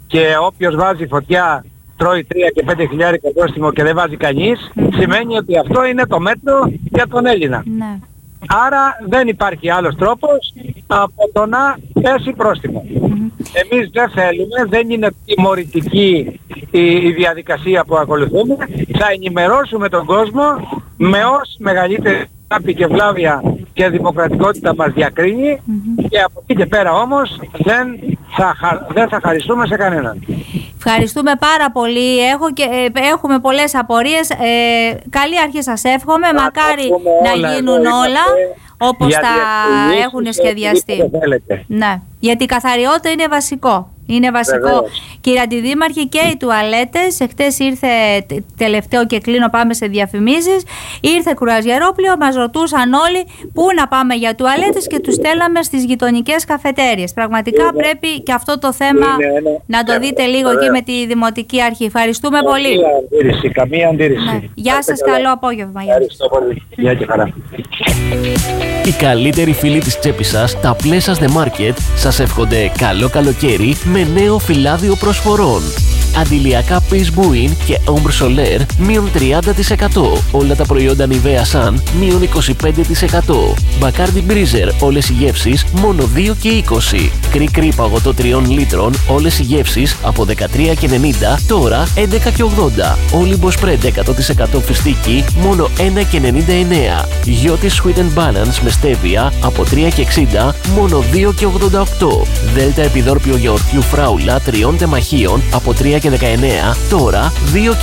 και όποιος βάζει φωτιά τρώει 3 και 5 χιλιάρικα πρόστιμο και δεν βάζει κανείς, σημαίνει ότι αυτό είναι το μέτρο για τον Έλληνα. Ναι. Άρα δεν υπάρχει άλλος τρόπος από το να πέσει πρόστιμο. Εμείς δεν θέλουμε, δεν είναι τιμωρητική η διαδικασία που ακολουθούμε. Θα ενημερώσουμε τον κόσμο με όση μεγαλύτερη αγάπη και βλάβεια και δημοκρατικότητα μας διακρίνει και από εκεί και πέρα όμως δεν θα χαριστούμε σε κανέναν. Ευχαριστούμε πάρα πολύ. Έχουμε πολλές απορίες. Καλή αρχή σας εύχομαι. Μακάρι να γίνουν όλα όπως τα έχουν σχεδιαστεί. Ναι. Γιατί η καθαριότητα είναι βασικό. Είναι βασικό. Κύριε Αντιδήμαρχε, και οι τουαλέτες. Εχθές ήρθε τελευταίο και κλείνω, πάμε σε διαφημίσεις. Ήρθε κρουαζιερόπλοιο, μας ρωτούσαν όλοι πού να πάμε για τουαλέτες και τους στέλναμε στις γειτονικές καφετέριες. Πραγματικά πρέπει και αυτό το θέμα να το δείτε λίγο εκεί με τη Δημοτική Αρχή. Ευχαριστούμε πολύ. Καμία αντίρρηση. Ναι. Γεια σας, καλό απόγευμα. Ευχαριστώ πολύ. Γεια και χαρά. Οι καλύτεροι φίλοι της τσέπης σας, τα Pleasures The Market, σας εύχονται καλό καλοκαίρι με νέο φυλάδιο προσφορών. Αντιλιακά Peace Buin και Ombre Solaire μείον 30%. Όλα τα προϊόντα Nivea Sun μείον 25%. Bacardi Breezer όλες οι γεύσεις μόνο 2 και 20. Κρι παγωτό 3 λίτρων όλες οι γεύσεις από 13,90 τώρα 11 και 80. Olympus Spread 100% φιστίκι μόνο 1,99. Γιώτη Sweet and Balance με στέβια από 3,60 μόνο 2,88. Δέλτα επιδόρπιο γιαουρτιού φράουλα 3 τεμαχίων από 3,19 τώρα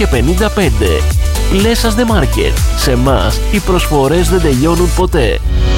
2,55. Pleasures The Market. Σε μας οι προσφορές δεν τελειώνουν ποτέ.